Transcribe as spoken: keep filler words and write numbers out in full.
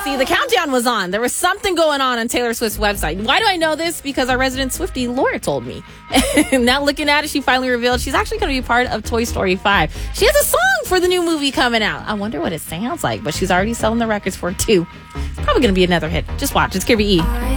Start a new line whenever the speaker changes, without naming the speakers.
See, the countdown was on. There was something going on on Taylor Swift's website. Why do I know this? Because our resident Swiftie, Laura, told me. And now looking at it, she finally revealed she's actually going to be part of Toy Story five. She has a song for the new movie coming out. I wonder what it sounds like, but she's already selling the records for it, too. It's probably going to be another hit. Just watch. It's Kirby E.